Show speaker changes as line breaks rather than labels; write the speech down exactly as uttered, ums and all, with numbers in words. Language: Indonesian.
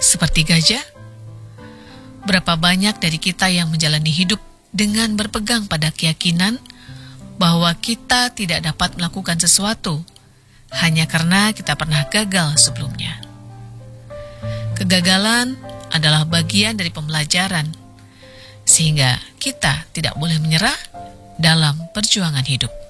seperti gajah? Berapa banyak dari kita yang menjalani hidup dengan berpegang pada keyakinan bahwa kita tidak dapat melakukan sesuatu hanya karena kita pernah gagal sebelumnya. Kegagalan adalah bagian dari pembelajaran, sehingga kita tidak boleh menyerah dalam perjuangan hidup.